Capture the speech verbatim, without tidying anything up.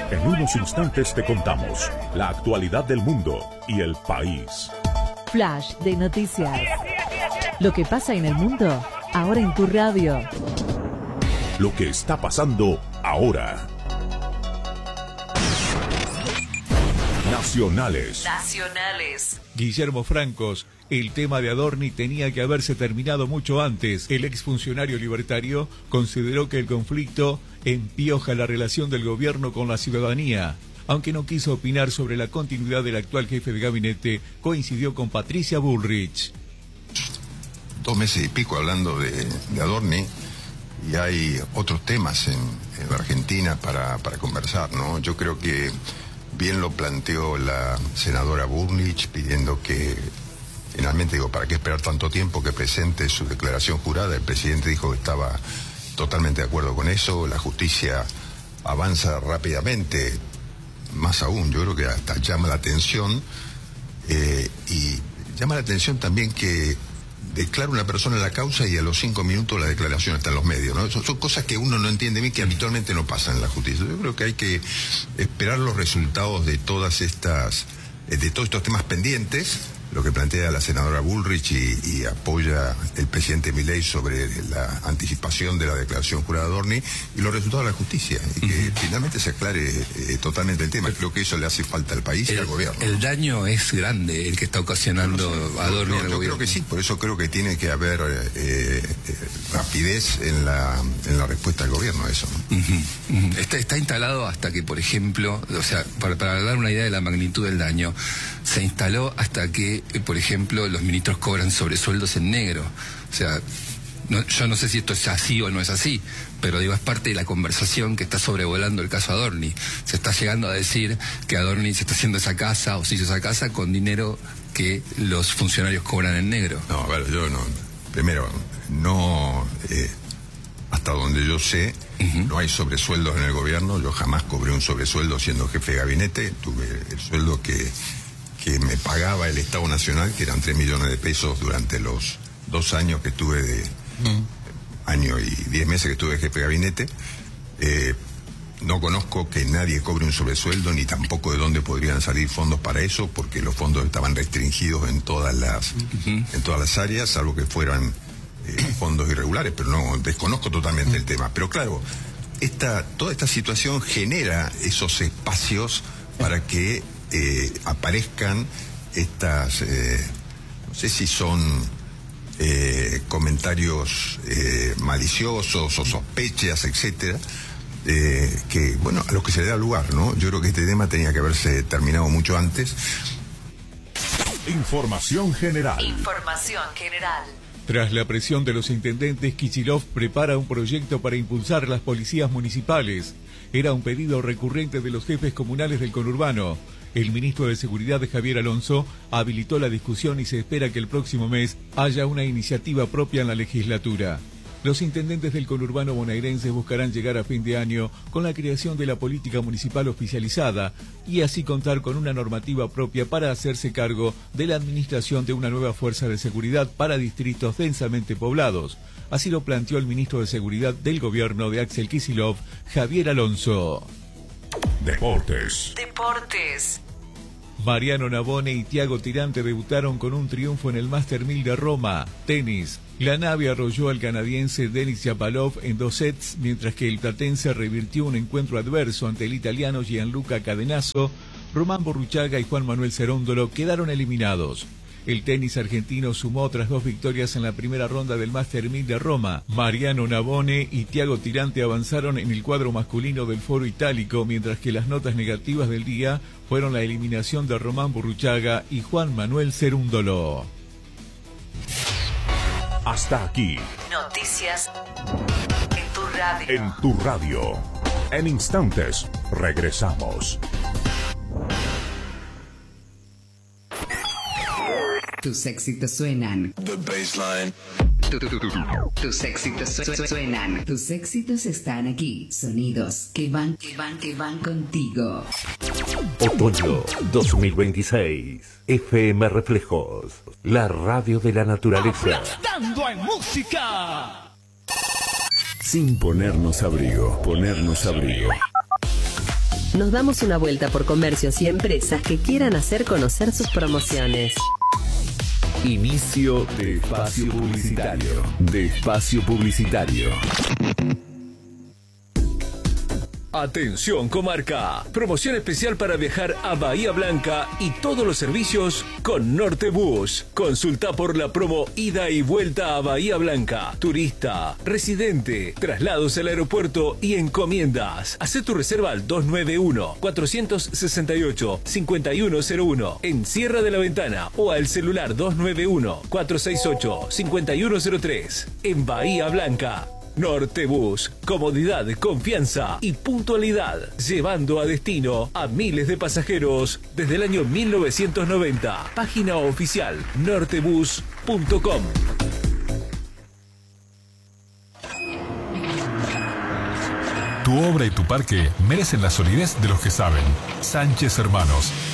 En unos instantes te contamos la actualidad del mundo y el país. Flash de noticias. Lo que pasa en el mundo, ahora en tu radio. Lo que está pasando ahora. Nacionales. Nacionales. Guillermo Francos, el tema de Adorni tenía que haberse terminado mucho antes. El exfuncionario libertario consideró que el conflicto empioja la relación del gobierno con la ciudadanía. Aunque no quiso opinar sobre la continuidad del actual jefe de gabinete, coincidió con Patricia Bullrich. Dos meses y pico hablando de, de Adorni, y hay otros temas en, en la Argentina para, para conversar, ¿no? Yo creo que bien lo planteó la senadora Bullrich, pidiendo que, finalmente, digo, ¿para qué esperar tanto tiempo que presente su declaración jurada? El presidente dijo que estaba totalmente de acuerdo con eso, la justicia avanza rápidamente, más aún, yo creo que hasta llama la atención, eh, y llama la atención también que declara una persona la causa y a los cinco minutos la declaración está en los medios, ¿no? Son, son cosas que uno no entiende bien, que habitualmente no pasan en la justicia. Yo creo que hay que esperar los resultados de todas estas, de todos estos temas pendientes, lo que plantea la senadora Bullrich y, y apoya el presidente Milei sobre la anticipación de la declaración jurada de Adorni y los resultados de la justicia, y que uh-huh. finalmente se aclare eh, totalamente el tema. Creo que eso le hace falta al país el, y al gobierno. El daño es grande, el que está ocasionando no, no, Adorni no, al yo gobierno. Creo que sí, por eso creo que tiene que haber eh, eh, rapidez en la, en la respuesta del gobierno a eso, ¿no? Uh-huh. Uh-huh. Está, está instalado hasta que, por ejemplo, o sea, para, para dar una idea de la magnitud del daño, se instaló hasta que, por ejemplo, los ministros cobran sobresueldos en negro. O sea, no, yo no sé si esto es así o no es así, pero digo, es parte de la conversación que está sobrevolando el caso Adorni. Se está llegando a decir que Adorni se está haciendo esa casa o se hizo esa casa con dinero que los funcionarios cobran en negro. No, a ver, yo no. Primero, no. Eh, hasta donde yo sé, uh-huh. no hay sobresueldos en el gobierno. Yo jamás cobré un sobresueldo siendo jefe de gabinete. Tuve el sueldo que. que me pagaba el Estado Nacional, que eran tres millones de pesos durante los dos años que estuve de... Mm. año y diez meses que estuve jefe de gabinete. Eh, no conozco que nadie cobre un sobresueldo, ni tampoco de dónde podrían salir fondos para eso, porque los fondos estaban restringidos en todas las, mm-hmm. en todas las áreas, salvo que fueran eh, fondos irregulares, pero no, desconozco totalmente mm. el tema. Pero claro, esta, toda esta situación genera esos espacios para que Eh, aparezcan estas, eh, no sé si son eh, comentarios eh, maliciosos o sospechas, etcétera, eh, que, bueno, a los que se le da lugar, ¿no? Yo creo que este tema tenía que haberse terminado mucho antes. Información general. Información general. Tras la presión de los intendentes, Kicillof prepara un proyecto para impulsar las policías municipales. Era un pedido recurrente de los jefes comunales del conurbano. El ministro de Seguridad, Javier Alonso, habilitó la discusión y se espera que el próximo mes haya una iniciativa propia en la legislatura. Los intendentes del conurbano bonaerense buscarán llegar a fin de año con la creación de la política municipal oficializada y así contar con una normativa propia para hacerse cargo de la administración de una nueva fuerza de seguridad para distritos densamente poblados. Así lo planteó el ministro de Seguridad del gobierno de Axel Kicillof, Javier Alonso. Deportes. Deportes. Mariano Navone y Thiago Tirante debutaron con un triunfo en el Master mil de Roma. Tenis. La nave arrolló al canadiense Denis Shapovalov en dos sets, mientras que el platense revirtió un encuentro adverso ante el italiano Gianluca Cadenazzo. Román Borruchaga y Juan Manuel Cerúndolo quedaron eliminados. El tenis argentino sumó otras dos victorias en la primera ronda del Master mil de Roma. Mariano Navone y Thiago Tirante avanzaron en el cuadro masculino del Foro Itálico, mientras que las notas negativas del día fueron la eliminación de Román Borruchaga y Juan Manuel Cerúndolo. Hasta aquí. Noticias en tu radio. En tu radio. En instantes, regresamos. Tus éxitos suenan. The baseline. Tu, tu, tu, tu. Tus éxitos su, su, suenan. Tus éxitos están aquí. Sonidos que van, que van, que van contigo. Otoño dos mil veintiséis. F M Reflejos. La radio de la naturaleza. ¡Aplastando en música! Sin ponernos abrigo. Ponernos abrigo. nos damos una vuelta por comercios y empresas que quieran hacer conocer sus promociones. Inicio de espacio publicitario. De espacio publicitario. Atención comarca, promoción especial para viajar a Bahía Blanca y todos los servicios con Nortebus. Consulta por la promo ida y vuelta a Bahía Blanca, turista, residente, traslados al aeropuerto y encomiendas. Haz tu reserva al dos nueve uno, cuatro seis ocho, cinco uno cero uno en Sierra de la Ventana o al celular dos nueve uno, cuatro seis ocho, cinco uno cero tres en Bahía Blanca. Nortebus, comodidad, confianza y puntualidad, llevando a destino a miles de pasajeros desde el año mil novecientos noventa. Página oficial nortebus punto com. Tu obra y tu parque merecen la solidez de los que saben. Sánchez Hermanos,